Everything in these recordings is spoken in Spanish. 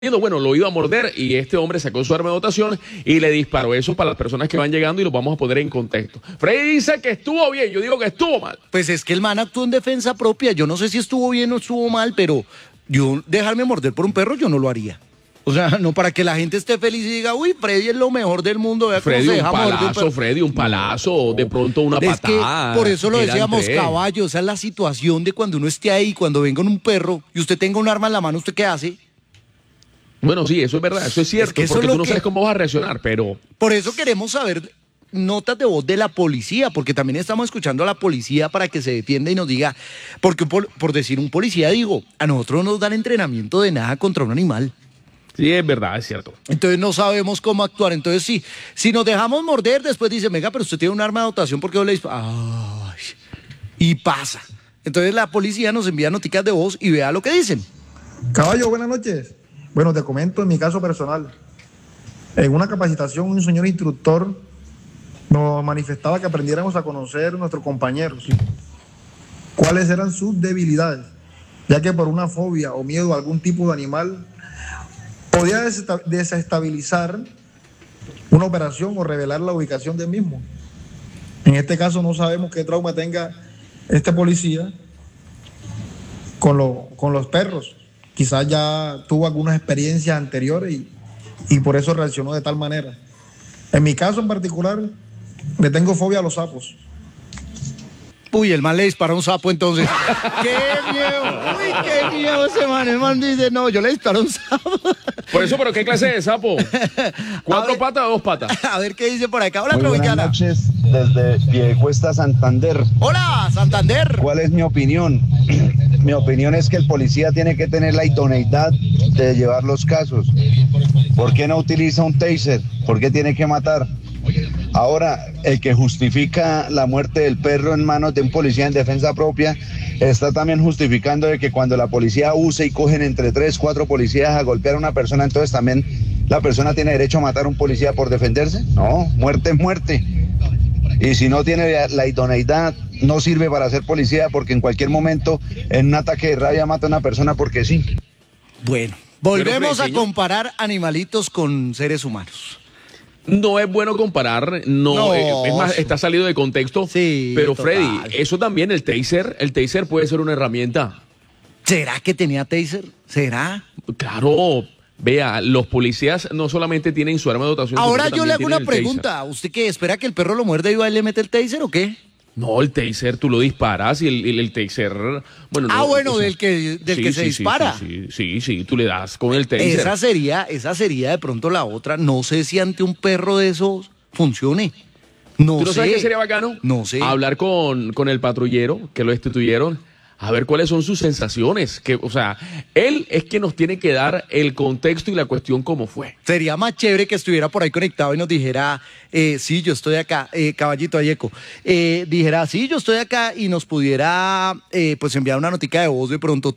bueno, lo iba a morder y este hombre sacó su arma de dotación y le disparó. Eso para las personas que van llegando y lo vamos a poner en contexto. Freddy dice que estuvo bien, yo digo que estuvo mal. Pues es que el man actuó en defensa propia. Yo no sé si estuvo bien o estuvo mal, pero yo dejarme morder por un perro yo no lo haría. O sea, no para que la gente esté feliz y diga, uy, Freddy es lo mejor del mundo. Vea cómo Freddy, se un deja morder palazo, perro. Freddy, un palazo, de pronto una Es patada. que por eso lo eran decíamos, tres. caballo. Esa es la situación de cuando uno esté ahí, cuando venga un perro y usted tenga un arma en la mano, ¿usted qué hace? Bueno, sí, eso es verdad, eso es cierto, Es que eso porque es lo tú no que- sabes cómo vas a reaccionar, pero... Por eso queremos saber notas de voz de la policía, porque también estamos escuchando a la policía para que se defienda y nos diga, porque por decir un policía, digo, a nosotros no nos dan entrenamiento de nada contra un animal. Sí, es verdad, es cierto. Entonces no sabemos cómo actuar. Entonces sí, si nos dejamos morder, después dice, venga, pero usted tiene un arma de dotación, ¿por qué no le dispara? Ay, y pasa. Entonces la policía nos envía noticas de voz y vea lo que dicen. Caballo, buenas noches. Bueno, te comento en mi caso personal. En una capacitación, un señor instructor nos manifestaba que aprendiéramos a conocer nuestros compañeros, cuáles eran sus debilidades, ya que por una fobia o miedo a algún tipo de animal podía desestabilizar una operación o revelar la ubicación del mismo. En este caso no sabemos qué trauma tenga este policía con los perros. Quizás ya tuvo algunas experiencias anteriores y por eso reaccionó de tal manera. En mi caso en particular, le tengo fobia a los sapos. Uy, el man le dispara a un sapo entonces. ¡Qué miedo! ¡Uy, qué miedo ese man! El man dice, no, yo le disparo a un sapo. Por eso, ¿pero qué clase de sapo? A ¿Cuatro ver. patas o dos patas? A ver qué dice por acá. Hola, Muy buenas Tropicana. noches desde Piedecuesta, Santander. Hola, Santander. ¿Cuál es mi opinión? Mi opinión es que el policía tiene que tener la idoneidad de llevar los casos. ¿Por qué no utiliza un taser? ¿Por qué tiene que matar? Ahora, el que justifica la muerte del perro en manos de un policía en defensa propia está también justificando de que cuando la policía use y cogen entre 3, 4 policías a golpear a una persona, entonces también la persona tiene derecho a matar a un policía por defenderse. No, muerte es muerte. Y si no tiene la idoneidad, no sirve para ser policía porque en cualquier momento en un ataque de rabia mata a una persona porque sí. Bueno, volvemos Pero, a Freddy, comparar animalitos con seres humanos. No es bueno comparar, No, es más, sí. está salido de contexto. Sí, pero total. Freddy, eso también, el taser puede ser una herramienta. ¿Será que tenía taser? ¿Será? Claro, vea, los policías no solamente tienen su arma de dotación. Ahora sino que yo le también hago una tienen el taser. pregunta. ¿Usted qué? ¿Espera que el perro lo muerde y va y le mete el taser o qué? No, el taser, tú lo disparas y el taser... Bueno, Ah, no, bueno, o sea, del que se sí, dispara. Sí, tú le das con el taser. Esa sería de pronto la otra. No sé si ante un perro de esos funcione. No ¿Tú no sé. sabes qué sería bacano? No sé. Hablar con el patrullero que lo destituyeron, a ver cuáles son sus sensaciones. Que, o sea, él es quien nos tiene que dar el contexto y la cuestión cómo fue. Sería más chévere que estuviera por ahí conectado y nos dijera, sí, yo estoy acá, caballito Ayeco, dijera, sí, yo estoy acá y nos pudiera pues enviar una notica de voz de pronto,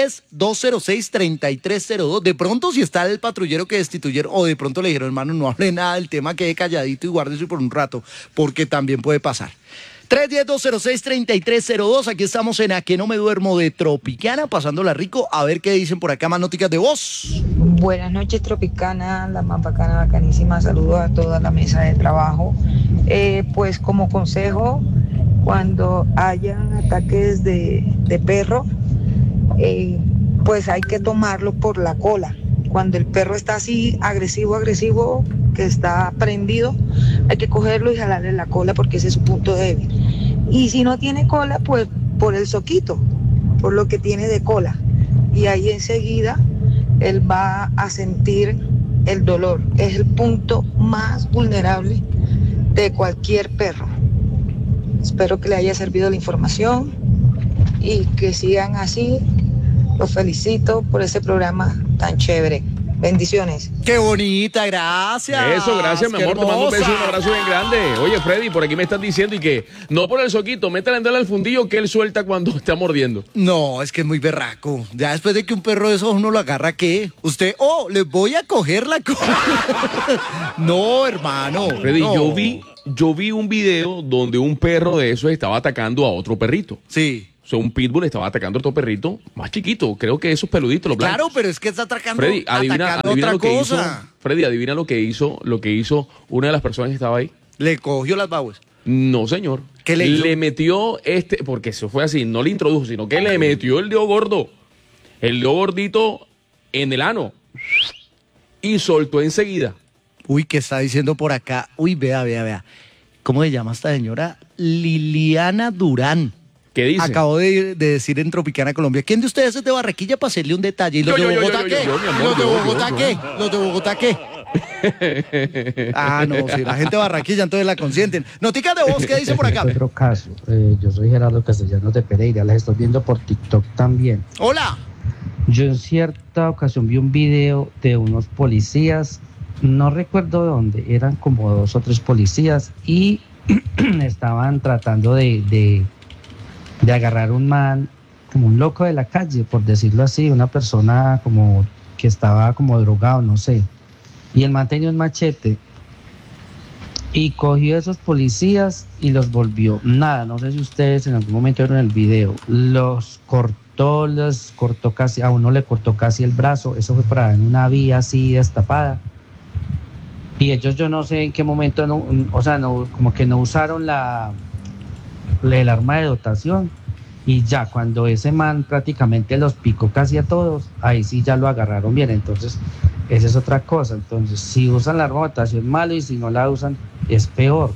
310-206-3302, de pronto si está el patrullero que destituyeron o de pronto le dijeron, hermano, no hable nada del tema, quede calladito y guárdese por un rato, porque también puede pasar. 310-206-3302, aquí estamos en A que no me duermo de Tropicana, pasándola rico, a ver qué dicen por acá más noticas de voz. Buenas noches, Tropicana, la más bacana, bacanísima. Saludos a toda la mesa de trabajo. Pues como consejo, cuando hayan ataques de perro, pues hay que tomarlo por la cola. Cuando el perro está así agresivo, que está prendido, hay que cogerlo y jalarle la cola porque ese es su punto débil. Y si no tiene cola, pues por el zoquito, por lo que tiene de cola. Y ahí enseguida él va a sentir el dolor. Es el punto más vulnerable de cualquier perro. Espero que le haya servido la información y que sigan así. Los felicito por ese programa tan chévere. Bendiciones. ¡Qué bonita! Gracias. Eso, gracias, mi ¡Qué amor. Te mando un beso y un hermosa! abrazo bien grande. Oye, Freddy, por aquí me están diciendo y que no por el soquito, métale en al fundillo que él suelta cuando está mordiendo. No, es que es muy berraco. Ya después de que un perro de esos uno lo agarra, ¿qué? Usted, le voy a coger la cola. No, hermano. Freddy, no. yo vi un video donde un perro de esos estaba atacando a otro perrito. Sí. O sea, un pitbull estaba atacando a otro perrito más chiquito. Creo que esos peluditos, los blancos. Claro, pero es que está atacando, Freddy, adivina otra lo que cosa. hizo. Freddy, adivina lo que hizo una de las personas que estaba ahí. Le cogió las babas. No, señor. ¿Qué le hizo? Le metió porque eso fue así, no le introdujo, sino que le metió el dedo gordo. El dedo gordito en el ano. Y soltó enseguida. Uy, ¿qué está diciendo por acá? Uy, vea. ¿Cómo se llama esta señora? Liliana Durán. ¿Qué dice? Acabo de decir en Tropicana, Colombia. ¿Quién de ustedes es de Barranquilla para hacerle un detalle? ¿Y los de Bogotá qué? ¿Y los de Bogotá qué? ¿Los de Bogotá qué? Ah, no, si la gente de Barranquilla entonces la consienten. Noticas de voz, ¿qué dice por acá? Otro caso, yo soy Gerardo Castellanos de Pereira, las estoy viendo por TikTok también. Hola. Yo en cierta ocasión vi un video de unos policías, no recuerdo de dónde, eran como 2 o 3 policías y estaban tratando de agarrar un man, como un loco de la calle, por decirlo así, una persona como que estaba como drogado, no sé. Y el man tenía un machete y cogió a esos policías y los volvió nada. No sé si ustedes en algún momento vieron el video. Los cortó casi, a uno le cortó casi el brazo. Eso fue para en una vía así destapada. Y ellos, yo no sé en qué momento, como que no usaron el arma de dotación. Y ya cuando ese man prácticamente los picó casi a todos, ahí sí ya lo agarraron bien. Entonces, esa es otra cosa. Entonces, si usan la arma de dotación, malo, y si no la usan, es peor.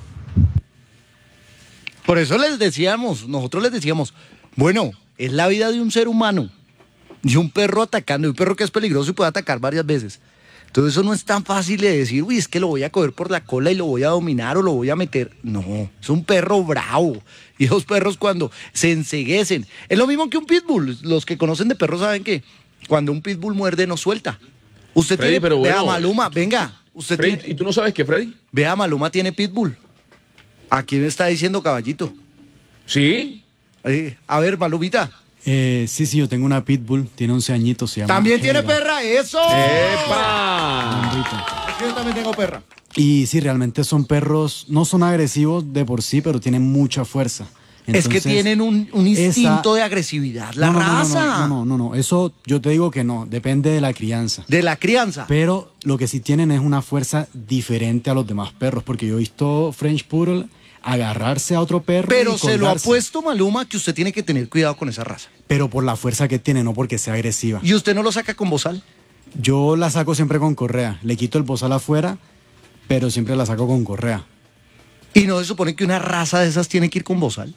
Por eso nosotros les decíamos, bueno, es la vida de un ser humano, de un perro atacando, de un perro que es peligroso y puede atacar varias veces. Entonces eso no es tan fácil de decir, uy, es que lo voy a coger por la cola y lo voy a dominar o lo voy a meter. No, es un perro bravo. Y esos perros cuando se enceguecen, es lo mismo que un pitbull. Los que conocen de perros saben que cuando un pitbull muerde no suelta. Usted Freddy, tiene, pero bueno, vea Maluma, venga. Usted Freddy, tiene, ¿y tú no sabes qué, Freddy? vea Maluma tiene pitbull. ¿A quién está diciendo caballito? Sí. A ver, Malumita. Sí, yo tengo una pitbull, tiene 11 añitos, se llama ¿También tiene Helga. perra? ¡Eso! ¡Epa! Hembrita. Es que yo también tengo perra. Y sí, realmente son perros, no son agresivos de por sí, pero tienen mucha fuerza. Es que Entonces, tienen un instinto esa- de agresividad, la No, raza. no, eso yo te digo que no, depende de la crianza. De la crianza. Pero lo que sí tienen es una fuerza diferente a los demás perros, porque yo he visto French Poodle agarrarse a otro perro Pero y se lo ha colgarse. puesto Maluma que usted tiene que tener cuidado con esa raza. Pero por la fuerza que tiene, no porque sea agresiva. ¿Y usted no lo saca con bozal? Yo la saco siempre con correa, le quito el bozal afuera, pero siempre la saco con correa. ¿Y no se supone que una raza de esas tiene que ir con bozal?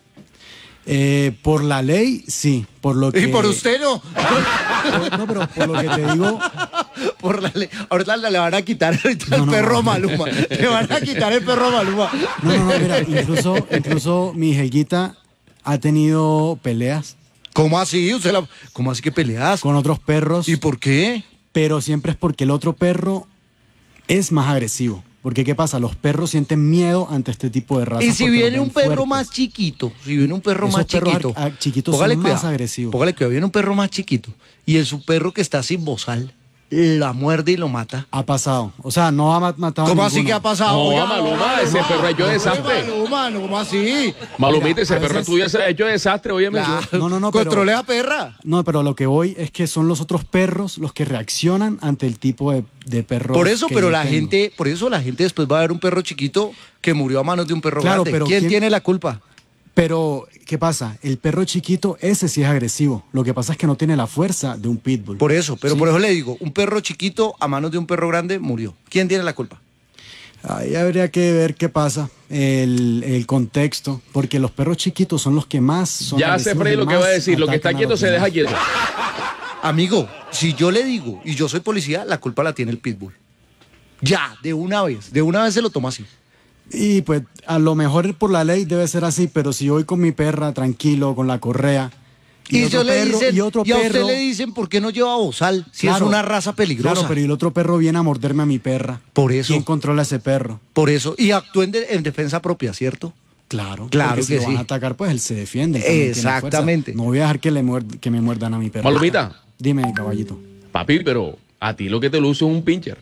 Por la ley, sí. Por lo que... Y por usted no. No, pero por lo que te digo, Por la ley. Ahorita le van a quitar ahorita el No, perro a no. Maluma. Le van a quitar el perro a Maluma. no, mira, incluso mi Helguita ha tenido peleas ¿Cómo así? ¿Cómo así que peleas? con otros perros, ¿Y por qué? pero siempre es porque el otro perro es más agresivo. Porque ¿qué pasa? Los perros sienten miedo ante este tipo de razas. Y si porque viene los un ven perro fuertes. más chiquito, si viene un perro Esos más perros chiquito, chiquitos póngale son más cuidado, agresivos. Póngale cuidado, viene un perro más chiquito y es su perro que está sin bozal, la muerde y lo mata. Ha pasado. O sea, no ha matado a ¿Cómo así ninguno. que ha pasado? No, Oiga, Maluma, ese perro ha hecho desastre. Maluma, ¿cómo así? Malumita, ese a perro veces- tuyo se ha hecho desastre, óyeme. No, pero- Controle a perra. No, pero lo que voy es que son los otros perros los que reaccionan ante el tipo de perro. Por eso, que pero yo la tengo. gente, por eso la gente después va a ver un perro chiquito que murió a manos de un perro Claro, grande. pero ¿Quién ¿quién- tiene la culpa? Pero, ¿qué pasa? El perro chiquito, ese sí es agresivo. Lo que pasa es que no tiene la fuerza de un pitbull. Por eso, pero Sí. por eso le digo, un perro chiquito a manos de un perro grande murió. ¿Quién tiene la culpa? Ahí habría que ver qué pasa, el contexto, porque los perros chiquitos son los que más son Ya sé, agresivos Freddy, y lo que más va a decir. Lo que está atacan a quieto los se deja demás. quieto. Amigo, si yo le digo y yo soy policía, la culpa la tiene el pitbull. Ya, de una vez se lo toma así. Y pues a lo mejor por la ley debe ser así, pero si yo voy con mi perra tranquilo, con la correa, Y, otro yo le perro- dicen, y otro y a usted perro, le dicen, ¿por qué no lleva bozal? Si es Claro, una raza peligrosa. Claro, pero y el otro perro viene a morderme a mi perra. Por eso. ¿Quién controla a ese perro? Por eso, y actúa en defensa propia, ¿cierto? Claro, Claro porque si que lo van sí. a atacar, pues él se defiende. él también tiene fuerza. Exactamente. No voy a dejar que me muerdan a mi perro. Malumita. Dime, caballito. Papi, pero a ti lo que te luce es un pincher.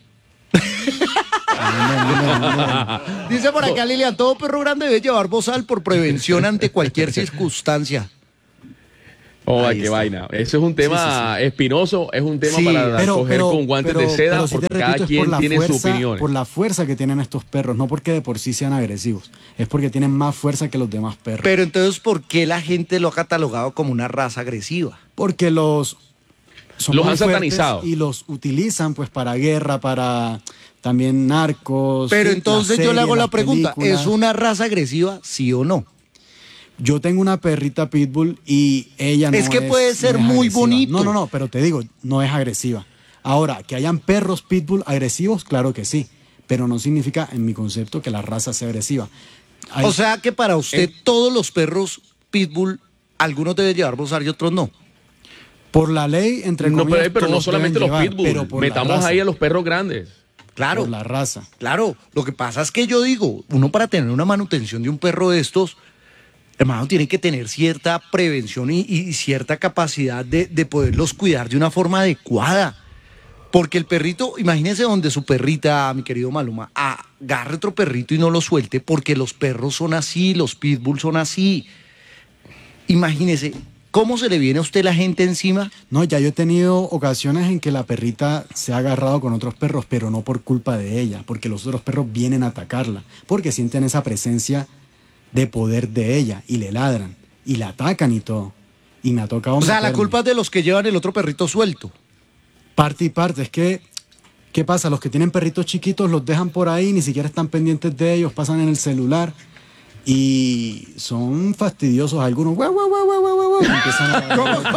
Dice por acá Lilian, todo perro grande debe llevar bozal por prevención ante cualquier circunstancia. Oh, Ahí qué está. vaina. Eso es un tema espinoso, es un tema Sí, para coger con guantes de seda, pero sí te porque repito, cada es quien por la tiene su fuerza, opinión. por la fuerza que tienen estos perros, no porque de por sí sean agresivos, es porque tienen más fuerza que los demás perros. Pero entonces, ¿por qué la gente lo ha catalogado como una raza agresiva? Porque son Los muy han fuertes satanizado. y los utilizan pues para guerra, para también narcos. Pero sí, entonces las yo le hago series, la las pregunta, películas. ¿es una raza agresiva, sí o no? Yo tengo una perrita pitbull y ella no es. Es que puede ser no es muy agresiva. bonito. No, pero te digo, no es agresiva. Ahora, que hayan perros pitbull agresivos, claro que sí. Pero no significa, en mi concepto, que la raza sea agresiva. O sea que para usted todos los perros pitbull, algunos deben llevar bozar y otros no. Por la ley, entre No, comillas, pero no todos solamente los deben llevar, pitbull, pero por la metamos raza, ahí a los perros grandes. Claro, por la raza. claro. Lo que pasa es que yo digo, uno para tener una manutención de un perro de estos, hermano, tiene que tener cierta prevención y cierta capacidad de poderlos cuidar de una forma adecuada. Porque el perrito, imagínese donde su perrita, mi querido Maluma, agarre otro perrito y no lo suelte, porque los perros son así, los pitbull son así. Imagínese, ¿cómo se le viene a usted la gente encima? No, ya yo he tenido ocasiones en que la perrita se ha agarrado con otros perros, pero no por culpa de ella, porque los otros perros vienen a atacarla, porque sienten esa presencia de poder de ella y le ladran y la atacan y todo. Y me ha tocado O sea, la meterme. culpa es de los que llevan el otro perrito suelto. Parte y parte, es que, ¿qué pasa? Los que tienen perritos chiquitos los dejan por ahí, ni siquiera están pendientes de ellos, pasan en el celular y son fastidiosos algunos. ¡Guau, guau, guau, guau, guau, guau! Empiezan a...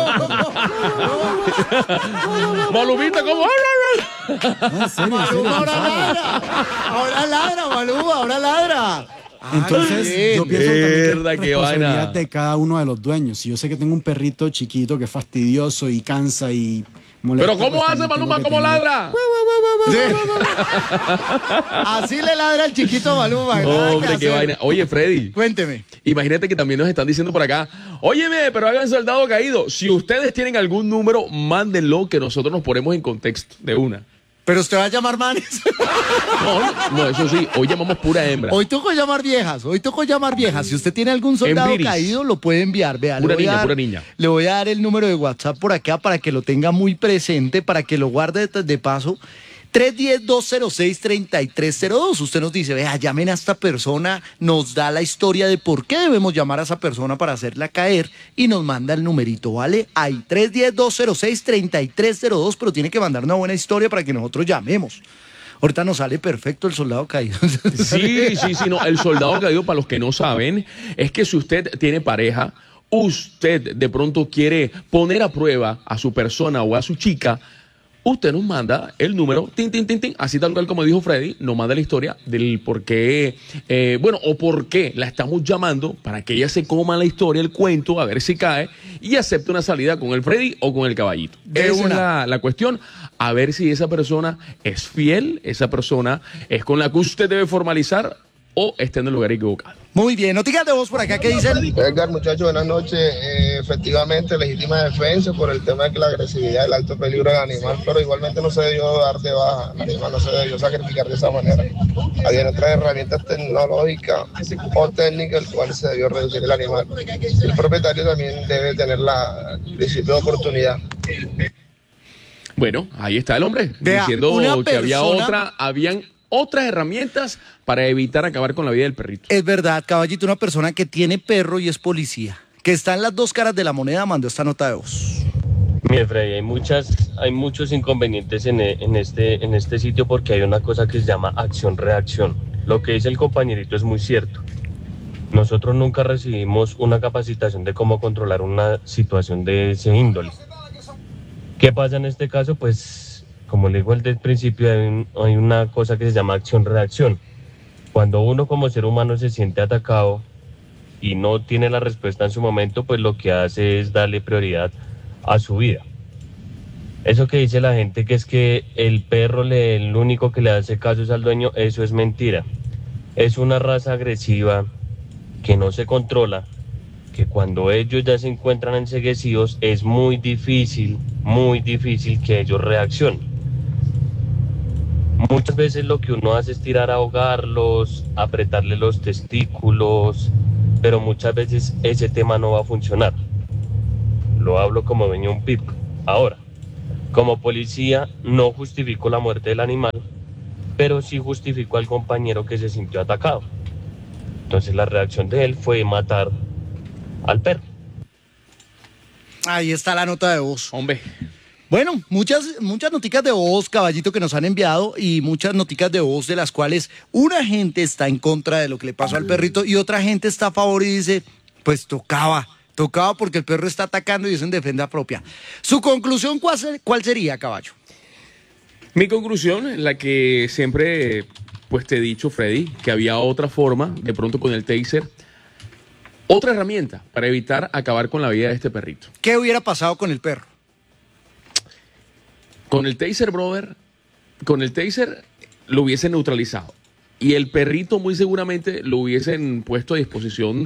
Malumita, ¿cómo? Ah, ¿en serio? Ahora ladra, Maluma, ahora ladra. Entonces, Bien. yo pienso que también que Mierda, es qué responsabilidad vaina. de cada uno de los dueños. Si yo sé que tengo un perrito chiquito que es fastidioso y cansa y molesta, Pero ¿cómo pues hace también Maluma? tengo que ¿Cómo tener- ladra? Así le ladra el chiquito Maluma. nada Hombre, que qué hacer. vaina. Oye, Freddy, Cuénteme. imagínate que también nos están diciendo por acá, óyeme, pero hagan soldado caído. Si ustedes tienen algún número, mándenlo que nosotros nos ponemos en contexto de una. Pero usted va a llamar manes. No, eso sí, hoy llamamos pura hembra. Hoy tocó llamar viejas, Si usted tiene algún soldado Empiris. caído, lo puede enviar. Vea, Pura le voy a niña, dar- pura niña. Le voy a dar el número de WhatsApp por acá para que lo tenga muy presente, para que lo guarde de paso. 310-206-3302. Usted nos dice, vea, llamen a esta persona, nos da la historia de por qué debemos llamar a esa persona para hacerla caer y nos manda el numerito, ¿vale? Hay 310-206-3302, pero tiene que mandar una buena historia para que nosotros llamemos. Ahorita nos sale perfecto el soldado caído. Sí, no. El soldado caído, para los que no saben, es que si usted tiene pareja, usted de pronto quiere poner a prueba a su persona o a su chica, usted nos manda el número, tin, así tal cual como dijo Freddy, nos manda la historia del por qué, o por qué la estamos llamando para que ella se coma la historia, el cuento, a ver si cae y acepte una salida con el Freddy o con el caballito. De Esa una. es la cuestión, a ver si esa persona es fiel, esa persona es con la que usted debe formalizar o está en el lugar equivocado. Muy bien, noticias de voz por acá, ¿qué dicen? Edgar, muchachos, buenas noches. Efectivamente, legítima defensa por el tema de que la agresividad, el alto peligro del animal, pero igualmente no se debió dar de baja, el animal no se debió sacrificar de esa manera. Había otras herramientas tecnológicas o técnicas, el cual se debió reducir el animal. El propietario también debe tener el principio de oportunidad. Bueno, ahí está el hombre, Vea, diciendo una que persona- habían otras herramientas para evitar acabar con la vida del perrito. Es verdad, caballito, una persona que tiene perro y es policía, que está en las dos caras de la moneda, mandó esta nota de voz. Mire, Freddy, hay muchos inconvenientes en este sitio porque hay una cosa que se llama acción-reacción. Lo que dice el compañerito es muy cierto. Nosotros nunca recibimos una capacitación de cómo controlar una situación de ese índole. ¿Qué pasa en este caso? Pues, como le digo al principio, hay una cosa que se llama acción-reacción. Cuando uno como ser humano se siente atacado y no tiene la respuesta en su momento, pues lo que hace es darle prioridad a su vida. Eso que dice la gente que es que el perro el único que le hace caso es al dueño, eso es mentira. Es una raza agresiva que no se controla, que cuando ellos ya se encuentran enceguecidos es muy difícil que ellos reaccionen. Muchas veces lo que uno hace es tirar a ahogarlos, apretarle los testículos, pero muchas veces ese tema no va a funcionar. lo hablo como dueño de un PIB. Ahora, como policía no justifico la muerte del animal, pero sí justifico al compañero que se sintió atacado. Entonces la reacción de él fue matar al perro. Ahí está la nota de voz. Hombre. Bueno, muchas noticas de voz, Caballito, que nos han enviado y muchas noticas de voz de las cuales una gente está en contra de lo que le pasó al perrito y otra gente está a favor y dice, pues tocaba porque el perro está atacando y es en defensa propia. ¿Su conclusión cuál sería, Caballo? Mi conclusión, la que siempre pues te he dicho, Freddy, que había otra forma, de pronto con el taser, otra herramienta para evitar acabar con la vida de este perrito. ¿Qué hubiera pasado con el perro? Con el taser, brother, con el taser lo hubiesen neutralizado. Y el perrito muy seguramente lo hubiesen puesto a disposición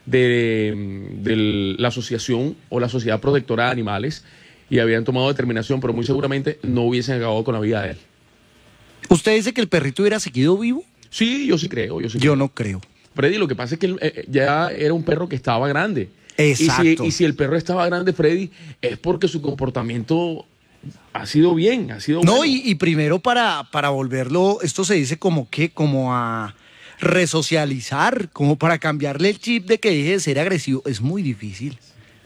de la asociación o la Sociedad Protectora de Animales y habían tomado determinación, pero muy seguramente no hubiesen acabado con la vida de él. ¿Usted dice que el perrito hubiera seguido vivo? Sí, yo sí creo. Yo no creo. Freddy, lo que pasa es que ya era un perro que estaba grande. Exacto. Y si el perro estaba grande, Freddy, es porque su comportamiento ha sido bien, ha sido no, bueno. y primero para volverlo, esto se dice como a resocializar, como para cambiarle el chip de que deje de ser agresivo. Es muy difícil,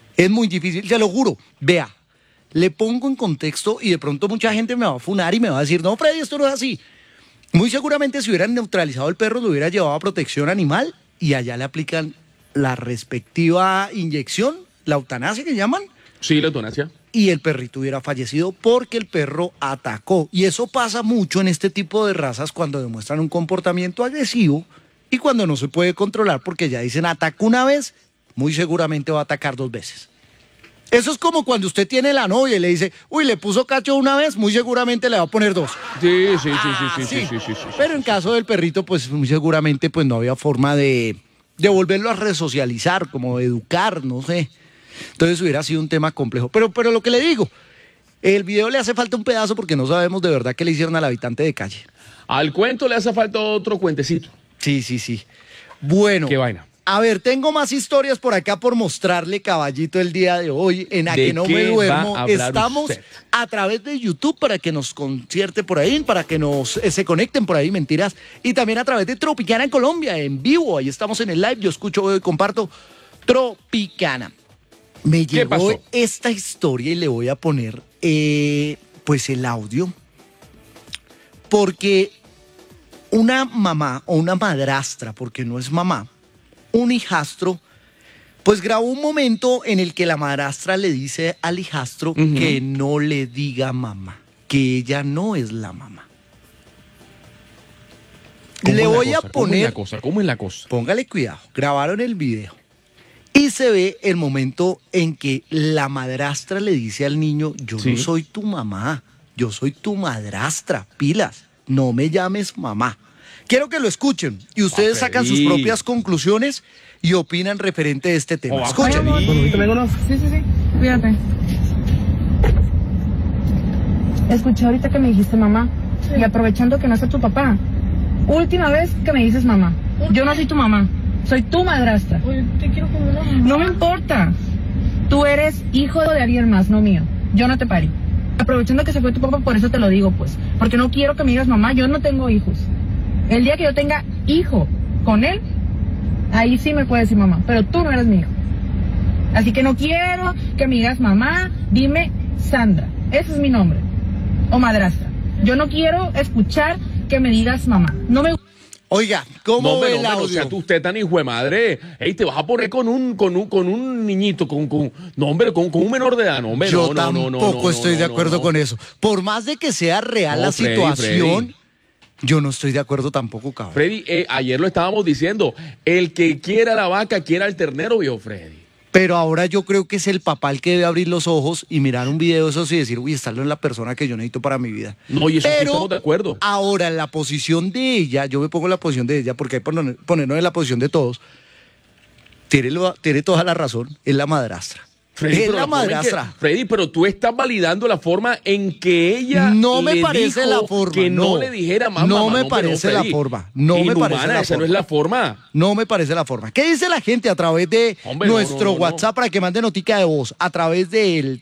te lo juro. Vea, le pongo en contexto y de pronto mucha gente me va a funar y me va a decir, no, Freddy, esto no es así. Muy seguramente si hubieran neutralizado el perro, lo hubiera llevado a protección animal y allá le aplican la respectiva inyección, la eutanasia que llaman. Sí, la eutanasia. Y el perrito hubiera fallecido porque el perro atacó. Y eso pasa mucho en este tipo de razas cuando demuestran un comportamiento agresivo y cuando no se puede controlar porque ya dicen atacó una vez, muy seguramente va a atacar 2 veces. Eso es como cuando usted tiene la novia y le dice, uy, le puso cacho una vez, muy seguramente le va a poner 2. Sí. Pero en caso del perrito, pues muy seguramente pues no había forma de volverlo a resocializar, como de educar, no sé. Entonces hubiera sido un tema complejo. Pero lo que le digo, el video le hace falta un pedazo porque no sabemos de verdad qué le hicieron al habitante de calle. Al cuento le hace falta otro cuentecito. Sí. Bueno. Qué vaina. A ver, tengo más historias por acá por mostrarle, Caballito, el día de hoy. En A que no me duermo. Estamos usted? a través de YouTube para que nos concierte por ahí, para que nos se conecten por ahí, mentiras. Y también a través de Tropicana en Colombia, en vivo. Ahí estamos en el live. Yo escucho, veo y comparto Tropicana. Me llegó esta historia y le voy a poner pues el audio. Porque una mamá o una madrastra, porque no es mamá, un hijastro, pues grabó un momento en el que la madrastra le dice al hijastro que no le diga mamá, que ella no es la mamá. Le voy a poner... ¿Cómo es la cosa? Póngale cuidado, grabaron el video y se ve el momento en que la madrastra le dice al niño, yo no soy tu mamá, yo soy tu madrastra, pilas, no me llames mamá. Quiero que lo escuchen y ustedes sacan sus propias conclusiones y opinan referente a este tema. Escuchen. Sí. Cuídate. Escuché ahorita que me dijiste mamá y aprovechando que no está tu papá. Última vez que me dices mamá. Yo no soy tu mamá, soy tu madrastra. Te quiero como una mamá. No me importa. Tú eres hijo de alguien más, no mío. Yo no te parí. Aprovechando que se fue tu papá, por eso te lo digo, pues. Porque no quiero que me digas mamá, yo no tengo hijos. El día que yo tenga hijo con él, ahí sí me puedes decir mamá, pero tú no eres mi hijo. Así que no quiero que me digas mamá, dime Sandra, ese es mi nombre, o madrastra. Yo no quiero escuchar que me digas mamá. No me... Oiga, ¿cómo ve el audio? O sea, usted tan hijo de madre, te vas a poner con un niñito, con un menor de edad, no, hombre, yo tampoco estoy de acuerdo con eso. Por más de que sea real la situación... Yo no estoy de acuerdo tampoco, cabrón. Freddy, ayer lo estábamos diciendo, el que quiera la vaca, quiera el ternero, viejo Freddy. Pero ahora yo creo que es el papá el que debe abrir los ojos y mirar un video de esos y decir, uy, esta no es la persona que yo necesito para mi vida. No, y eso sí estamos de acuerdo. Ahora, en la posición de ella, yo me pongo en la posición de ella, porque hay que ponernos en la posición de todos, tiene toda la razón, es la madrastra. Freddy, es la madrastra. Freddy, pero tú estás validando la forma en que ella no me le parece dijo la forma. que no le dijera mamá. No me parece la forma. No me parece la esa forma. no es la forma. No me parece la forma. ¿Qué dice la gente a través de nuestro no. WhatsApp para que mande notica de voz? A través del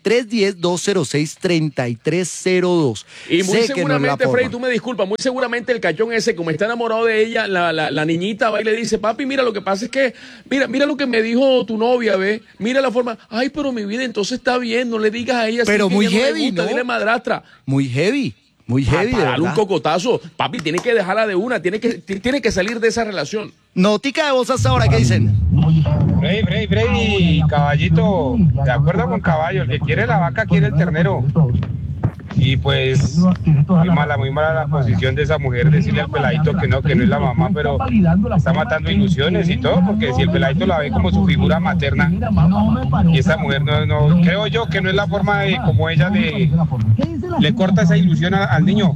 310-206-3302. Y muy Sé que no es la seguramente, forma. Freddy, tú me disculpas, muy seguramente el cachón ese, como está enamorado de ella, la niñita va y le dice, papi, mira, lo que pasa es que, mira lo que me dijo tu novia, ve, mira la forma, ay, pero mi vida, entonces está bien, no le digas a ella. Pero así, muy que ella heavy, le gusta, ¿no? Dile madrastra. Muy heavy, de Para darle un verdad. cocotazo, papi, tiene que dejarla de una, tiene que salir de esa relación. Notica de voz hasta ahora, ¿qué dicen? Freddy, caballito, de acuerdo con caballo, el que quiere la vaca quiere el ternero. Y pues, muy mala la posición de esa mujer, decirle al peladito que no es la mamá, pero está matando ilusiones y todo, porque si el peladito la ve como su figura materna, y esa mujer no creo yo que no es la forma de como ella le corta esa ilusión al niño.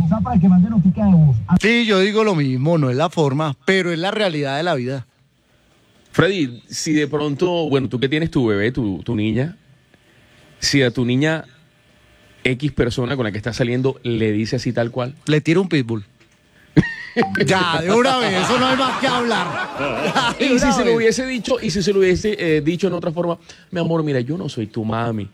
Sí, yo digo lo mismo, no es la forma, pero es la realidad de la vida. Freddy, si de pronto, bueno, tú que tienes tu bebé, tu niña, si a tu niña X persona con la que estás saliendo le dice así tal cual. Le tira un pitbull. Ya, de una vez, eso no hay más que hablar. Y si se lo hubiese dicho, dicho en otra forma, mi amor, mira, yo no soy tu mami.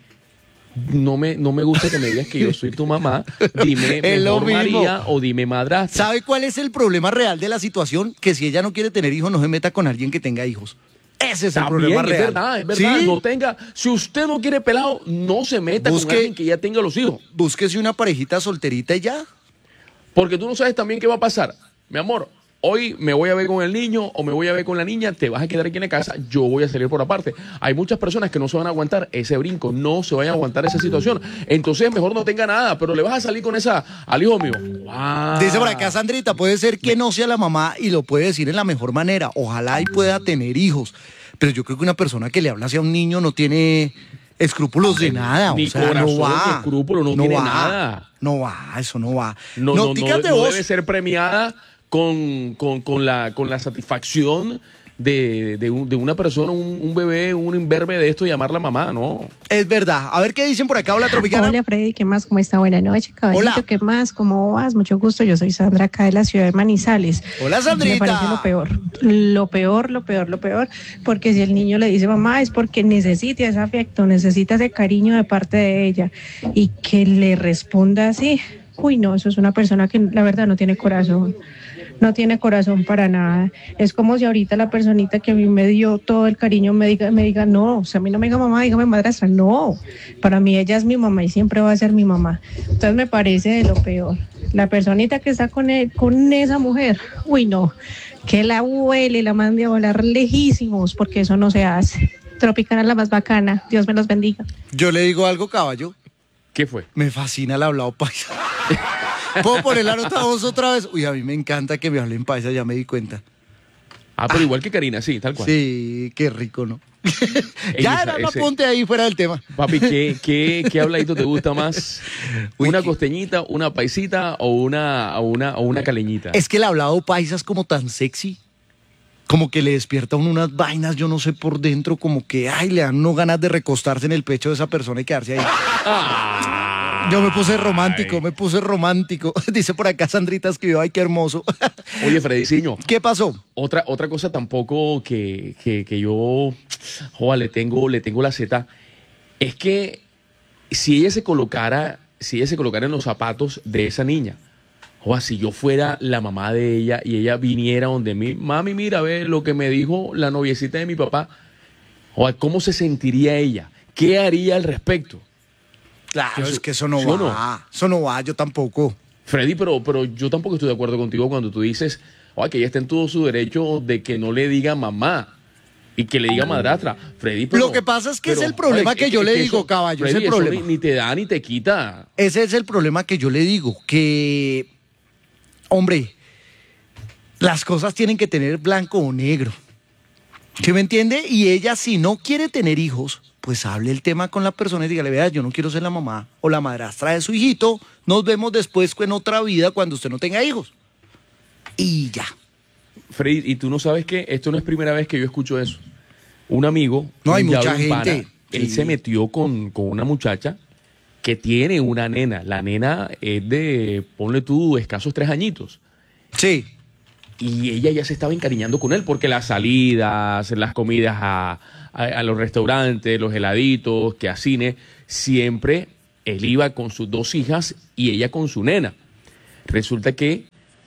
No me gusta que me digas que yo soy tu mamá. Dime mejor María o dime madrastra. ¿Sabe cuál es el problema real de la situación? Que si ella no quiere tener hijos, no se meta con alguien que tenga hijos. Ese es el problema real. Es verdad. ¿Sí? No tenga, si usted no quiere pelado, no se meta con alguien que ya tenga los hijos. Búsquese una parejita solterita y ya. Porque tú no sabes también qué va a pasar. Mi amor, hoy me voy a ver con el niño o me voy a ver con la niña, te vas a quedar aquí en la casa, yo voy a salir por aparte. Hay muchas personas que no se van a aguantar ese brinco, no se vayan a aguantar esa situación. Entonces mejor no tenga nada, pero le vas a salir con esa al hijo mío. Wow. Dice por acá Sandrita, puede ser que no sea la mamá y lo puede decir en la mejor manera. Ojalá y pueda tener hijos. Pero yo creo que una persona que le habla hacia un niño no tiene escrúpulos de nada. Ni o sea, corazón, no va. ni escrúpulo, no tiene va, nada. No va, eso no va. No Dígate vos. debe ser premiada con la satisfacción de una persona, un bebé, un imberbe de esto, llamarla mamá, ¿no? Es verdad. A ver qué dicen por acá. Hola, Tropicana. Hola, Freddy, ¿qué más? ¿Cómo está? Buenas noches, caballito. Hola. ¿Qué más? ¿Cómo vas? Mucho gusto. Yo soy Sandra, acá de la ciudad de Manizales. Hola, Sandrita. Me parece lo peor, porque si el niño le dice mamá es porque necesita ese afecto, necesita ese cariño de parte de ella, y que le responda así. Uy, no, eso es una persona que la verdad no tiene corazón. No tiene corazón para nada. Es como si ahorita la personita que a mí me dio todo el cariño me diga no, o sea, a mí no me diga mamá, dígame madrastra. No, para mí ella es mi mamá y siempre va a ser mi mamá. Entonces me parece de lo peor. La personita que está con esa mujer, uy, no, que la huele y la mande a volar lejísimos, porque eso no se hace. Tropicana la más bacana. Dios me los bendiga. Yo le digo algo, caballo. ¿Qué fue? Me fascina el hablado paisa. ¿Puedo poner la nota voz otra vez? Uy, a mí me encanta que me hablen paisa, ya me di cuenta. Pero igual que Karina, sí, tal cual. Sí, qué rico, ¿no? Ya, no apunte ahí fuera del tema. Papi, ¿qué habladito te gusta más? ¿Una costeñita, una paisita o una caleñita? Es que el hablado paisa es como tan sexy. Como que le despierta a uno unas vainas, yo no sé, por dentro, como que, ay, le dan uno ganas de recostarse en el pecho de esa persona y quedarse ahí. Yo me puse romántico. Dice por acá Sandrita, escribió, ay, qué hermoso. Oye, Frediciño. ¿Qué pasó? Otra cosa tampoco que yo, le tengo la zeta, es que si ella se colocara en los zapatos de esa niña, si yo fuera la mamá de ella y ella viniera donde mí, mami, mira, ve lo que me dijo la noviecita de mi papá, ¿cómo se sentiría ella? ¿Qué haría al respecto? Claro, es que eso no va. Eso no va, yo tampoco. Freddy, pero yo tampoco estoy de acuerdo contigo cuando tú dices que ella está en todo su derecho de que no le diga mamá y que le diga madrastra. Freddy, lo que pasa es que es el problema que yo le digo, caballo. Freddy, es el problema. Ni te da ni te quita. Ese es el problema que yo le digo, que, hombre, las cosas tienen que tener blanco o negro. ¿Sí me entiende? Y ella, si no quiere tener hijos, pues hable el tema con la persona y dígale, vea, yo no quiero ser la mamá o la madrastra de su hijito, nos vemos después en otra vida cuando usted no tenga hijos. Y ya. Freddy, y tú no sabes que esto no es primera vez que yo escucho eso. Un amigo. No, hay mucha gente. él se metió con una muchacha que tiene una nena. La nena es de, ponle tú, escasos 3 añitos. Sí. Y ella ya se estaba encariñando con él porque las salidas, las comidas a los restaurantes, los heladitos, que a cine, siempre él iba con sus 2 hijas y ella con su nena. Resulta que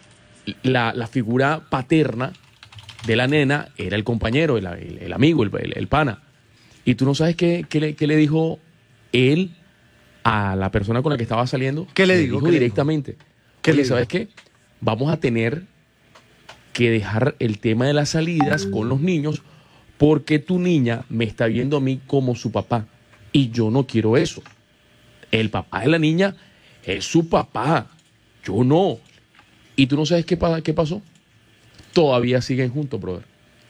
la figura paterna de la nena era el compañero, el amigo, el pana. Y tú no sabes qué le dijo él a la persona con la que estaba saliendo. ¿Qué le dijo? Directamente. ¿Qué le ¿Sabes qué? Vamos a tener que dejar el tema de las salidas con los niños porque tu niña me está viendo a mí como su papá y yo no quiero eso. El papá de la niña es su papá, yo no. Y tú no sabes qué pasó. Todavía siguen juntos, brother.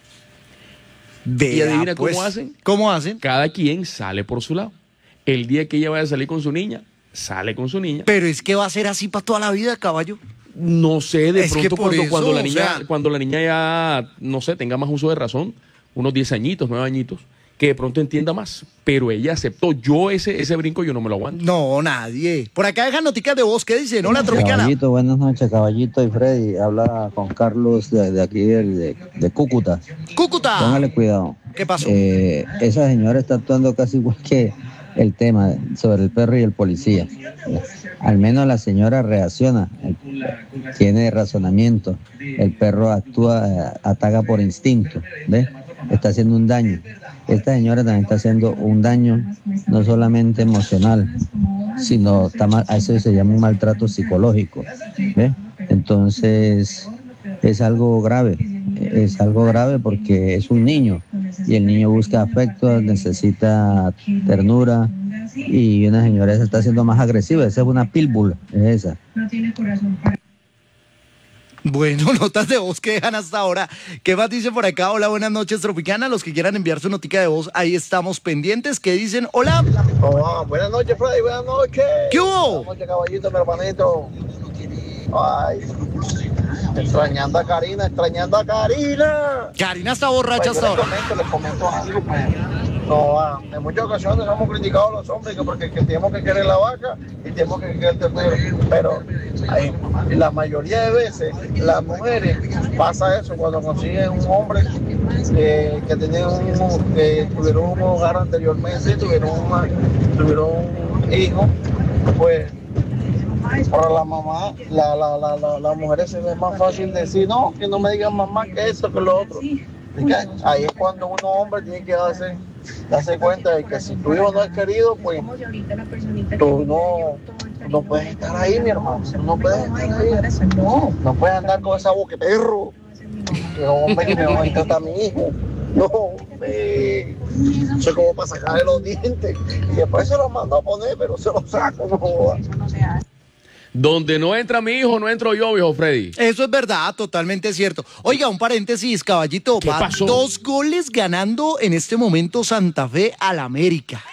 Vea, y adivina pues, cómo hacen. ¿Cómo hacen? Cada quien sale por su lado. El día que ella vaya a salir con su niña, sale con su niña. Pero es que va a ser así para toda la vida, caballo. No sé, de Es pronto que por eso, cuando la niña, o sea, cuando la niña ya, no sé, tenga más uso de razón, unos 10 añitos, 9 añitos, que de pronto entienda más. Pero ella aceptó. Yo ese brinco yo no me lo aguanto. No, nadie. Por acá dejan noticas de voz. ¿Qué dicen? Hola, Tropicana. Caballito, buenas noches, Caballito y Freddy. Habla con Carlos de aquí de Cúcuta. ¡Cúcuta! Póngale cuidado. ¿Qué pasó? Esa señora está actuando casi igual que el tema sobre el perro y el policía. Al menos la señora reacciona, tiene razonamiento. El perro actúa, ataca por instinto, ¿ves? Está haciendo un daño. Esta señora también está haciendo un daño no solamente emocional, sino a eso se llama un maltrato psicológico, ¿ves? Entonces es algo grave porque es un niño y el niño busca afecto, necesita ternura y una señora se está haciendo más agresiva. Esa es una pitbull, es esa. No tiene corazón. Bueno, notas de voz que dejan hasta ahora. ¿Qué más dice por acá? Hola, buenas noches, Tropicana. Los que quieran enviar su notica de voz, ahí estamos pendientes. ¿Qué dicen? Hola. Oh, buenas noches, Freddy, buenas noches. ¿Qué hubo? Buenas noches, caballito, mi hermanito. Ay, extrañando a Karina. Karina está borracha hasta ahora. Les comento algo, pues. No, en muchas ocasiones hemos criticado a los hombres porque tenemos que querer la vaca y tenemos que querer el ternero. Pero la mayoría de veces las mujeres pasa eso cuando consiguen un hombre que tuvieron un hogar anteriormente, tuvieron un hijo, pues para la mamá, la mujer se le es más fácil decir, no, que no me digan mamá que esto, que lo otro. Ahí es cuando uno hombre tiene que darse cuenta de que si tu hijo no es querido, pues tú no puedes estar ahí, mi hermano. No puedes estar ahí. No puedes andar con esa boca de perro. Que hombre, que me va a tratar a mi hijo. No, hombre. Eso es como para sacarle los dientes. Y después se los mando a poner, pero se los saco, no jodas. Donde no entra mi hijo, no entro yo, viejo Freddy. Eso es verdad, totalmente cierto. Oiga, un paréntesis, caballito. ¿Qué pasó? 2 goles ganando en este momento Santa Fe al América.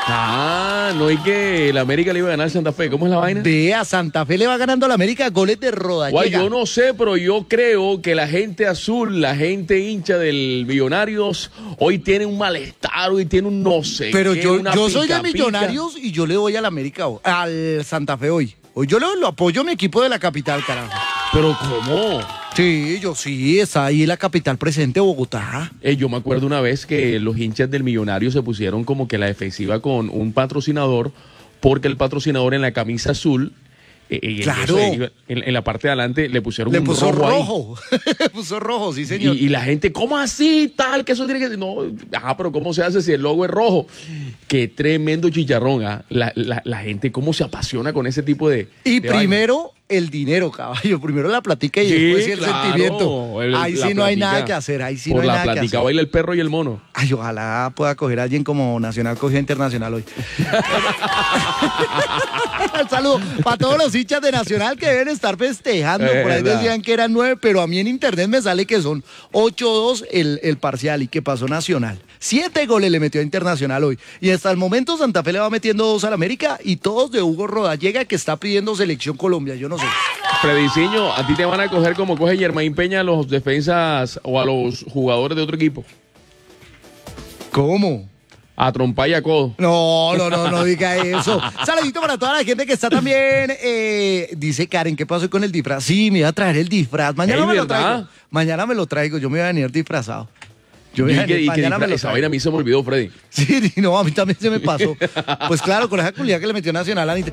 No es que el América le iba a ganar a Santa Fe. ¿Cómo es la vaina? Vea, Santa Fe le va ganando al América goles de Rodallega. Guay, yo no sé, pero yo creo que la gente azul, la gente hincha del Millonarios, hoy tiene un malestar, hoy tiene un no sé. Pero qué, yo soy de Millonarios y yo le voy al América, al Santa Fe hoy. Hoy yo lo apoyo a mi equipo de la capital, carajo. ¿Pero cómo? Sí, yo sí, está ahí la capital presente, Bogotá. Yo me acuerdo una vez que los hinchas del Millonario se pusieron como que la defensiva con un patrocinador, porque el patrocinador en la camisa azul, claro, en la parte de adelante le pusieron le un puso rojo. Le puso rojo, sí, señor. Y la gente, ¿cómo así? Tal, que eso tiene que... No, pero ¿cómo se hace si el logo es rojo? Qué tremendo chicharrón, la gente, ¿cómo se apasiona con ese tipo de... Y de primero... vaina? El dinero, caballo. Primero la platica y Sí, después el claro, sentimiento. Ahí sí no hay nada que hacer. Ahí sí no hay nada que hacer. Por la platica baila el perro y el mono. Ay, ojalá pueda coger a alguien como Nacional cogió a Internacional hoy. Un saludo para todos los hinchas de Nacional que deben estar festejando. Por ahí decían que eran 9, pero a mí en internet me sale que son 8-2 el parcial y que pasó Nacional. 7 goles le metió a Internacional hoy. Y hasta el momento Santa Fe le va metiendo 2 al América y todos de Hugo Rodallega, que está pidiendo Selección Colombia. Yo no sé. Frediciño, a ti te van a coger como coge Germain Peña a los defensas o a los jugadores de otro equipo. ¿Cómo? A trompa y a codo. No diga eso. Saludito para toda la gente que está también. Dice Karen, ¿qué pasó con el disfraz? Sí, me iba a traer el disfraz. Mañana me lo traigo. Mañana me lo traigo. Yo me voy a venir disfrazado. Esa vaina a mí se me olvidó, Freddy. Sí, no, a mí también se me pasó. Pues claro, con esa culiada que le metió Nacional al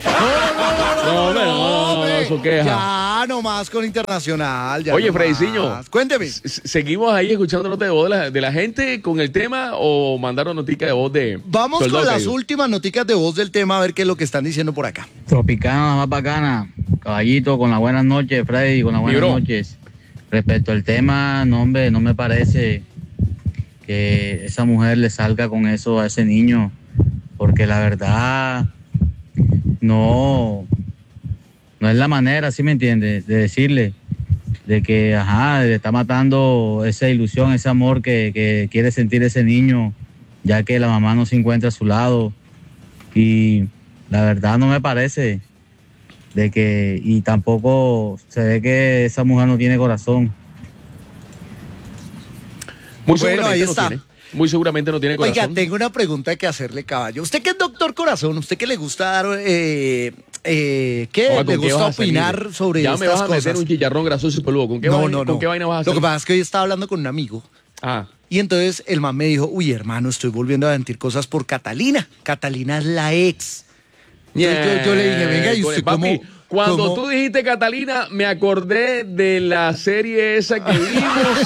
No, eso queja. Ya, nomás con Internacional. Ya Oye, nomás. Frediciño. Cuénteme. ¿Seguimos ahí escuchando notas de voz de la gente con el tema o mandaron noticas de voz de... Vamos Soldado con las Caído? últimas noticas de voz del tema, a ver qué es lo que están diciendo por acá. Tropicana, más bacana. Caballito, con las buenas noches, Freddy, con las buenas noches. Respecto al tema, no, hombre, no me parece que esa mujer le salga con eso a ese niño, porque la verdad no es la manera, ¿sí me entiendes? De decirle de que, le está matando esa ilusión, ese amor que quiere sentir ese niño, ya que la mamá no se encuentra a su lado. Y la verdad no me parece de que, y tampoco se ve que esa mujer no tiene corazón. Bueno, ahí está. Muy seguramente no tiene corazón. Oiga, tengo una pregunta que hacerle, caballo. ¿Usted que es doctor corazón? ¿Usted que le gusta dar, ¿qué? ¿Le gusta opinar sobre ya estas me vas a meter cosas? un chicharrón grasoso y peludo. ¿Con qué vaina vas a hacer? Lo que pasa es que hoy estaba hablando con un amigo. Y entonces el man me dijo, uy, hermano, estoy volviendo a sentir cosas por Catalina. Catalina es la ex. Entonces yo le dije, venga, ¿y usted papi, cómo? Cuando tú dijiste Catalina, me acordé de la serie esa que vimos.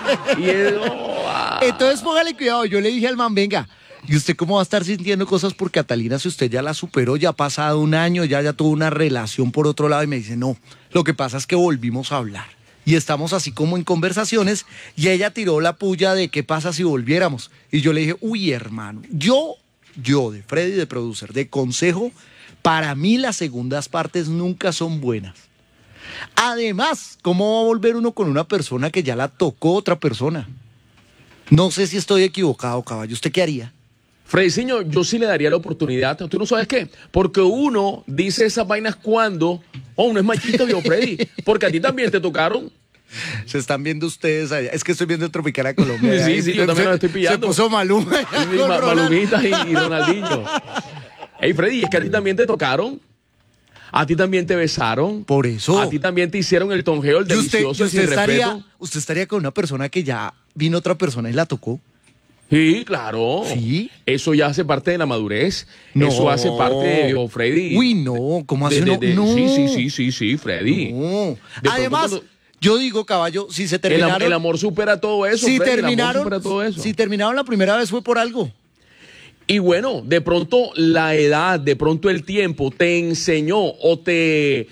Entonces póngale cuidado. Yo le dije al man, venga, ¿y usted cómo va a estar sintiendo cosas por Catalina si usted ya la superó, ya ha pasado un año, ya tuvo una relación por otro lado? Y me dice, no, lo que pasa es que volvimos a hablar. Y estamos así como en conversaciones y ella tiró la puya de qué pasa si volviéramos. Y yo le dije, uy, hermano, yo de Freddy, de producer, de consejo, para mí las segundas partes nunca son buenas. Además, ¿cómo va a volver uno con una persona que ya la tocó otra persona? No sé si estoy equivocado, caballo. ¿Usted qué haría? Frediciño, yo sí le daría la oportunidad. ¿Tú no sabes qué? Porque uno dice esas vainas cuando uno es machito, viejo Freddy. Porque a ti también te tocaron. Se están viendo ustedes allá. Es que estoy viendo Tropicana Colombia. Sí, yo también lo estoy pillando. Se puso Maluma. Malumita y Ronaldinho. Hey, Freddy, es que a ti también te tocaron. A ti también te besaron. Por eso. A ti también te hicieron el tonjeo, el delicioso, el sin respeto. ¿Usted estaría con una persona que ya vino otra persona y la tocó? Sí, claro. ¿Sí? Eso ya hace parte de la madurez. No. Eso hace parte de Freddy. Uy, no. ¿Cómo hace no? Sí, Freddy. No. Además, yo digo, caballo, si se terminaron... El amor supera todo eso, Si Freddy, terminaron, el amor supera todo eso. Si terminaron la primera vez fue por algo. Y bueno, de pronto la edad, de pronto el tiempo te enseñó o te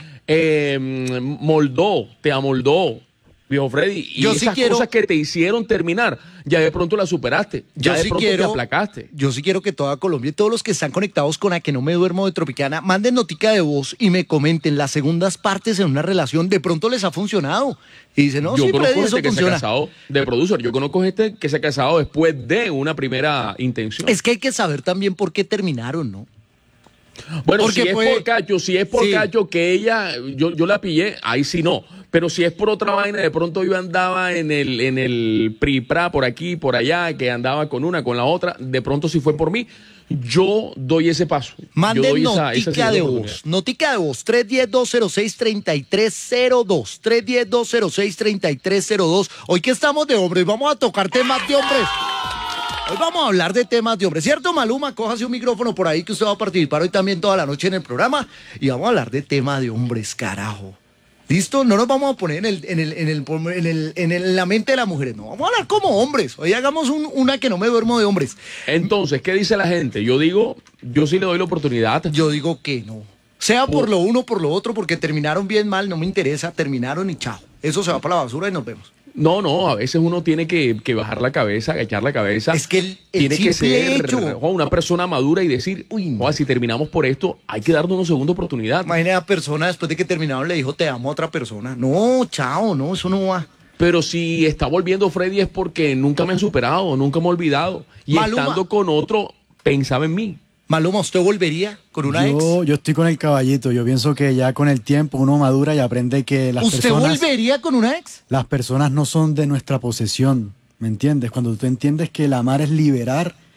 te amoldó, viejo Freddy. Y esas cosas que te hicieron terminar, ya de pronto las superaste. Ya de pronto te aplacaste. Yo sí quiero que toda Colombia y todos los que están conectados con A Que No Me Duermo de Tropicana manden notica de voz y me comenten las segundas partes en una relación. De pronto les ha funcionado. Y dicen, no, yo sí, conozco Freddy, eso gente que funciona. se ha casado de producer. Yo conozco gente que se ha casado después de una primera intención. Es que hay que saber también por qué terminaron, ¿no? Bueno, porque si es por cacho que ella, yo la pillé, ahí sí no. Pero si es por otra vaina, de pronto yo andaba en el PRIPRA, por aquí, por allá, que andaba con una, con la otra, de pronto si fue por mí, yo doy ese paso. Manden notica de voz. Notica de voz, 310-206-3302. 310-206-3302. Hoy que estamos de hombres, vamos a tocar temas de hombres. Hoy vamos a hablar de temas de hombres, ¿cierto, Maluma? Cójase un micrófono por ahí que usted va a participar hoy también toda la noche en el programa y vamos a hablar de temas de hombres, carajo. ¿Listo? No nos vamos a poner en la mente de las mujeres, no, vamos a hablar como hombres. Hoy hagamos una que no me duermo de hombres. Entonces, ¿qué dice la gente? Yo sí le doy la oportunidad. Yo digo que no. Sea por lo uno o por lo otro, porque terminaron bien mal, no me interesa, terminaron y chao. Eso se va para la basura y nos vemos. No, a veces uno tiene que bajar la cabeza, agachar la cabeza. Es que tiene que ser una persona madura y decir, si terminamos por esto, hay que darnos una segunda oportunidad. Imagínate a persona después de que terminaron le dijo te amo a otra persona. No, chao, no, eso no va. Pero si está volviendo Freddy es porque nunca me han superado, nunca me he olvidado. Y Maluma, estando con otro, pensaba en mí. Maluma, ¿usted volvería con una ex? Yo estoy con el caballito. Yo pienso que ya con el tiempo uno madura y aprende que las personas... ¿Usted volvería con una ex? Las personas no son de nuestra posesión, ¿me entiendes? Cuando tú entiendes que el amar es liberar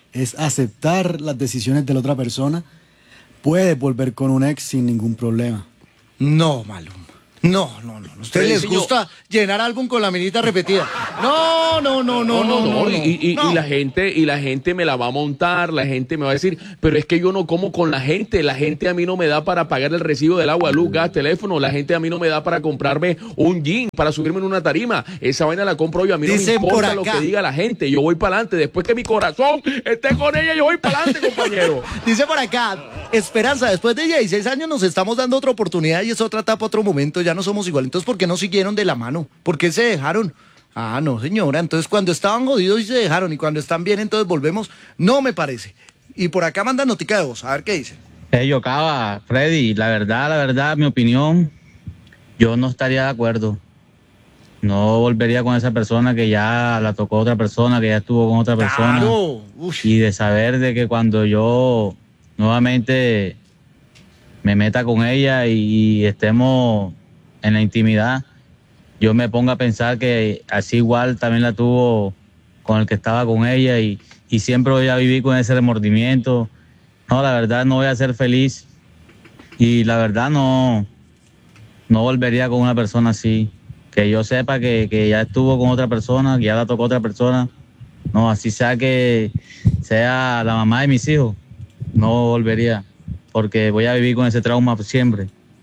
es aceptar las decisiones de la otra persona, puedes volver con un ex sin ningún problema. No, Maluma. No. ¿A ustedes les gusta llenar álbum con la minita repetida? No. Y la gente me la va a montar, la gente me va a decir, pero es que yo no como con la gente a mí no me da para pagar el recibo del agua, luz, gas, teléfono, la gente a mí no me da para comprarme un jean, para subirme en una tarima, esa vaina la compro yo, a mí no me importa lo que diga la gente, yo voy para adelante, después que mi corazón esté con ella, yo voy para adelante, compañero. Dice por acá, Esperanza, después de 16 años nos estamos dando otra oportunidad y es otra etapa, otro momento, ya no somos igual. Entonces, ¿por qué no siguieron de la mano? ¿Por qué se dejaron? Ah, no, señora. Entonces, cuando estaban jodidos y se dejaron y cuando están bien, entonces volvemos. No me parece. Y por acá manda notica de voz. A ver qué dice. Yocaba, Freddy, la verdad, mi opinión, yo no estaría de acuerdo. No volvería con esa persona que ya la tocó otra persona, que ya estuvo con otra persona. Y de saber de que cuando yo nuevamente me meta con ella y estemos en la intimidad, yo me pongo a pensar que así igual también la tuvo con el que estaba con ella y siempre voy a vivir con ese remordimiento. No, la verdad no voy a ser feliz y la verdad no volvería con una persona así. Que yo sepa que ya estuvo con otra persona, que ya la tocó otra persona. No, así sea que sea la mamá de mis hijos, no volvería, porque voy a vivir con ese trauma siempre.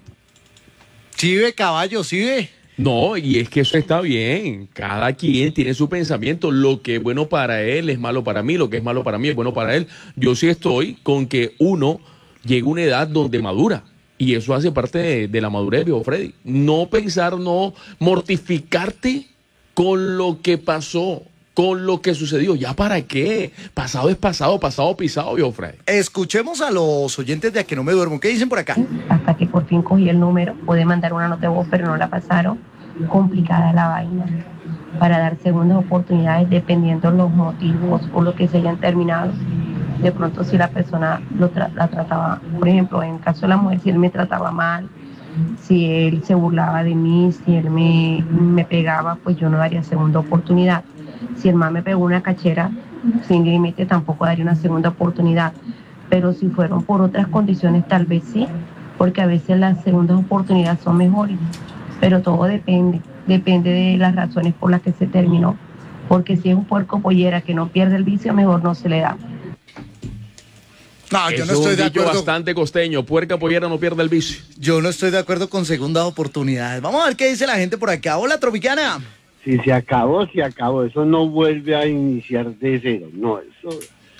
Sí ve, caballo, sí ve. No, y es que eso está bien. Cada quien tiene su pensamiento. Lo que es bueno para él es malo para mí. Lo que es malo para mí es bueno para él. Yo sí estoy con que uno llegue a una edad donde madura. Y eso hace parte de la madurez, viejo Freddy. No pensar, no mortificarte con lo que pasó, con lo que sucedió. ¿Ya para qué? Pasado es pasado, pasado pisado, viejo Freddy. Escuchemos a los oyentes de A Que No Me Duermo. ¿Qué dicen por acá? Hasta que por fin cogí el número, pude mandar una nota de voz, pero no la pasaron. Complicada la vaina. Para dar segundas oportunidades dependiendo los motivos o lo que se hayan terminado. De pronto si la persona la trataba, por ejemplo, en el caso de la mujer, si él me trataba mal, si él se burlaba de mí, si él me pegaba, pues yo no daría segunda oportunidad. Si el man me pegó una cachera sin límite, tampoco daría una segunda oportunidad. Pero si fueron por otras condiciones, tal vez sí, porque a veces las segundas oportunidades son mejores. Pero todo depende de las razones por las que se terminó. Porque si es un puerco pollera que no pierde el vicio, mejor no se le da. No, yo no estoy de acuerdo. Bastante costeño, puerca pollera no pierde el vicio. Yo no estoy de acuerdo con segundas oportunidades. Vamos a ver qué dice la gente por acá. Hola, Tropicana. Si se acabó, se acabó. Eso no vuelve a iniciar de cero. No, eso...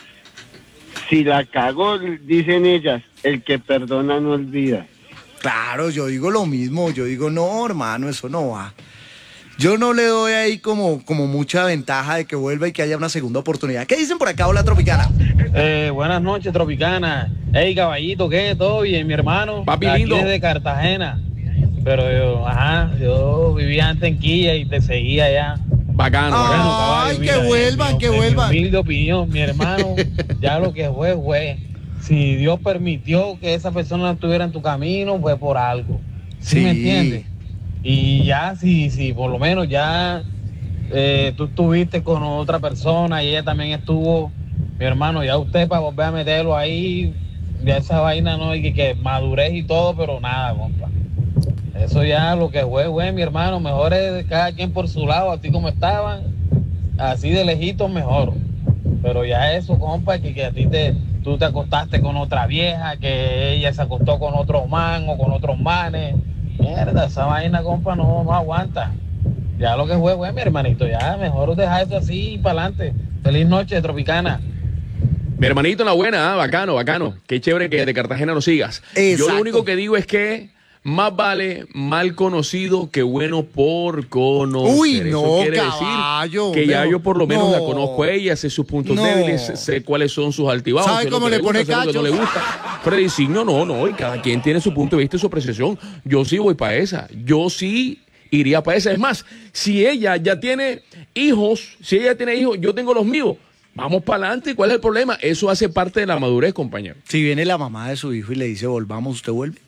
Si la cagó, dicen ellas, el que perdona no olvida. Claro, yo digo lo mismo. Yo digo, no, hermano, eso no va. Yo no le doy ahí como mucha ventaja de que vuelva y que haya una segunda oportunidad. ¿Qué dicen por acá? Hola, Tropicana. Buenas noches, Tropicana. Hey, caballito, ¿qué? ¿Todo bien, mi hermano? Papi aquí lindo. desde Cartagena. Pero yo vivía antes en Quilla y te seguía allá. Bacano. Ay, caballo, que vuelvan, que vuelvan. Mi humilde opinión, mi hermano, ya lo que fue. Si Dios permitió que esa persona no estuviera en tu camino, fue por algo. ¿Sí me entiendes? Y ya, si por lo menos ya tú estuviste con otra persona y ella también estuvo, mi hermano, ya usted para volver a meterlo ahí, ya esa vaina no hay que madurez y todo, pero nada, compa. Eso ya lo que fue, mi hermano, mejor es cada quien por su lado, así como estaban, así de lejitos mejor. Pero ya eso, compa, que a ti tú te acostaste con otra vieja, que ella se acostó con otro man o con otros manes. Mierda, esa vaina, compa, no aguanta. Ya lo que fue, mi hermanito, ya mejor dejar eso así y para adelante. Feliz noche, Tropicana. Mi hermanito, en la buena, bacano. Qué chévere que de Cartagena nos sigas. Exacto. Yo lo único que digo es que más vale mal conocido que bueno por conocer. Uy, no, eso quiere caballo, decir que ya yo por lo menos no. la conozco a ella, sé sus puntos débiles, sé cuáles son sus altibajos. ¿Sabe cómo le pone cacho? No le gusta. Freddy, sí, no, y cada quien tiene su punto de vista y su apreciación. Yo sí voy para esa. Yo sí iría para esa. Es más, si ella ya tiene hijos, yo tengo los míos. Vamos para adelante. ¿Cuál es el problema? Eso hace parte de la madurez, compañero. Si viene la mamá de su hijo y le dice, volvamos, ¿usted vuelve?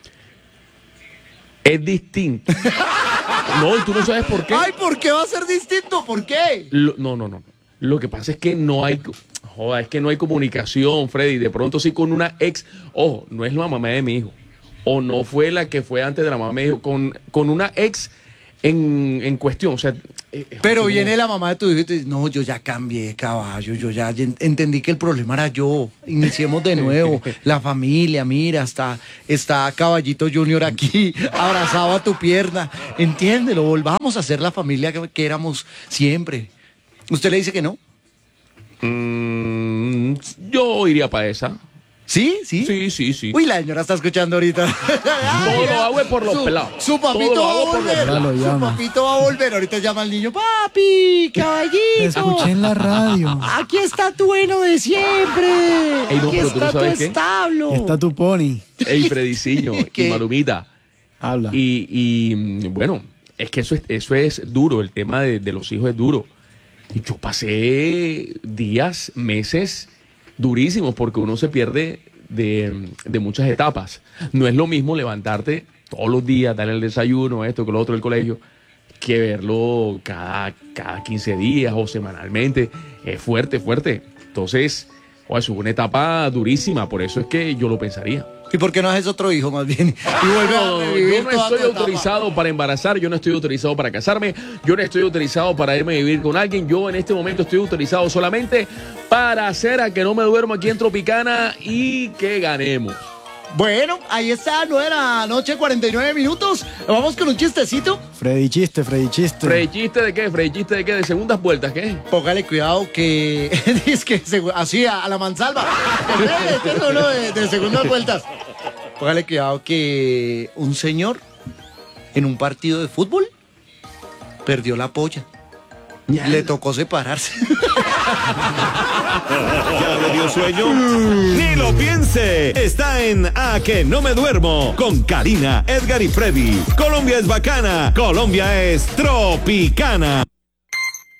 Es distinto. No, y tú no sabes por qué. Ay, ¿por qué va a ser distinto? ¿Por qué? No. Lo que pasa es que no hay... Joda, es que no hay comunicación, Freddy. De pronto sí con una ex, ojo, no es la mamá de mi hijo, o no fue la que fue antes de la mamá de mi hijo, con una ex en cuestión, o sea... Pero viene la mamá de tu hijo y te dice, no, yo ya cambié, caballo, yo ya entendí que el problema era yo, iniciemos de nuevo, la familia, mira, está Caballito Junior aquí, abrazado a tu pierna, entiéndelo, volvamos a ser la familia que éramos siempre. ¿Usted le dice que no? Yo iría para esa. ¿Sí? ¿Sí? Sí. Uy, la señora está escuchando ahorita. Todo lo hago es por los pelados. Su papito va a volver. Su papito va a volver. Ahorita llama al niño. Papi, caballito. Te escuché en la radio. Aquí está tu bueno de siempre. Ey, no, aquí pero tú está no sabes tu qué. establo. Está tu pony. Ey, Frediciño y Marumita. Habla. Y bueno, es que eso es duro. El tema de los hijos es duro. Y yo pasé días, meses durísimos porque uno se pierde de muchas etapas. No es lo mismo levantarte todos los días, darle el desayuno, esto, con lo otro del colegio, que verlo cada 15 días o semanalmente. Es fuerte. Entonces, es una etapa durísima, por eso es que yo lo pensaría. ¿Y por qué no haces otro hijo más bien? Y vuelve a vivir yo no toda estoy tu etapa. autorizado para embarazar, yo no estoy autorizado para casarme, yo no estoy autorizado para irme a vivir con alguien, yo en este momento estoy autorizado solamente para hacer a que no me duermo aquí en Tropicana y que ganemos. Bueno, ahí está, 9 de la noche, 49 minutos. Vamos con un chistecito. Freddy chiste. ¿Freddy chiste de qué? ¿Freddy chiste de qué? ¿De segundas vueltas? ¿Qué? Póngale cuidado que es que así a la mansalva. Este es uno de segundas vueltas. Póngale cuidado que un señor en un partido de fútbol perdió la polla. Le tocó separarse. ¿Ya le dio sueño? ¡Ni lo piense! Está en A Que No Me Duermo con Karina, Edgar y Freddy. Colombia es bacana, Colombia es tropicana.